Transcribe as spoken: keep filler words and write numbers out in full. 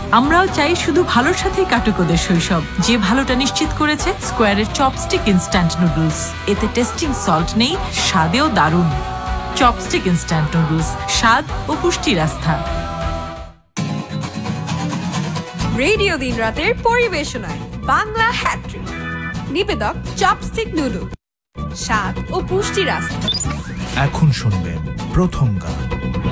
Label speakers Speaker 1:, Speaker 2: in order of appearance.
Speaker 1: আমরাও চাই শুধু ভালোর সাথেই কাটুক ওদের শৈশব, যে ভালোটা নিশ্চিত করেছে স্কোয়ারের চপস্টিক ইনস্ট্যান্ট নুডলস। এতে টেস্টিং সল্ট নেই, স্বাদেও দারুণ। চপস্টিক ইনস্ট্যান্ট নুডলস, স্বাদ ও পুষ্টির আস্থা।
Speaker 2: রেডিও দিন রাতের পরিবেশনায় বাংলা হ্যাট্রিক, নিবেদক চপস্টিক নুডল, স্বাদ ও পুষ্টির আস্থা।
Speaker 3: এখন শুনবেন প্রথম গান।